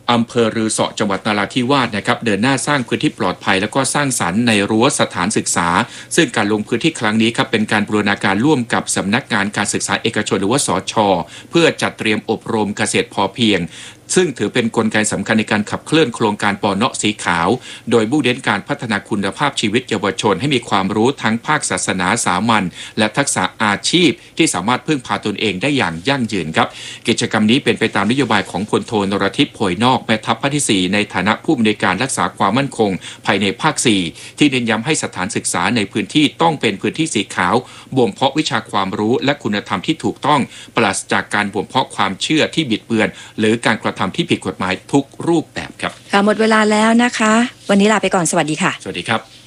อำเภอรือเสาะจังหวัดนราธิวาสนะครับเดินหน้าสร้างพื้นที่ปลอดภัยและก็สร้างสรรค์ในรั้วสถานศึกษาซึ่งการลงพื้นที่ครั้งนี้ครับเป็นการบูรณาการร่วมกับสำนักงานการศึกษาเอกชนหรือว่าสช.เพื่อจัดเตรียมอบรมเกษตรพอเพียงซึ่งถือเป็นกลไกสำคัญในการขับเคลื่อนโครงการปเนาะสีขาวโดยมุ่งเน้นการพัฒนาคุณภาพชีวิตเยาวชนให้มีความรู้ทั้งภาคศาสนาสามัญและทักษะอาชีพที่สามารถพึ่งพาตนเองได้อย่างยั่งยืนครับกิจกรรมนี้เป็นไปตามนโยบายของพลโทนรทิพย์โผยนอกแม่ทัพภาคที่ 4ในฐานะผู้อำนวยการรักษาความมั่นคงภายในภาค 4ที่เน้นย้ำให้สถานศึกษาในพื้นที่ต้องเป็นพื้นที่สีขาวบ่มเพาะวิชาความรู้และคุณธรรมที่ถูกต้องปราศจากการบ่มเพาะความเชื่อที่บิดเบือนหรือการกระทำที่ผิดกฎหมายทุกรูปแบบครับค่ะหมดเวลาแล้วนะคะวันนี้ลาไปก่อนสวัสดีค่ะสวัสดีครับ